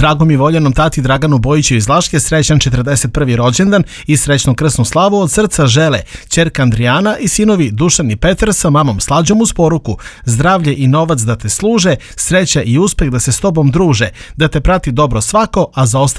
Dragom i voljenom tati Draganu Bojiću iz Laške srećan 41. rođendan i srećnu krsnu slavu od srca žele ćerka Andrijana i sinovi Dušan i Petar sa mamom Slađom uz poruku: zdravlje i novac da te služe, sreća i uspeh da se s tobom druže, da te prati dobro svako, a za ostalo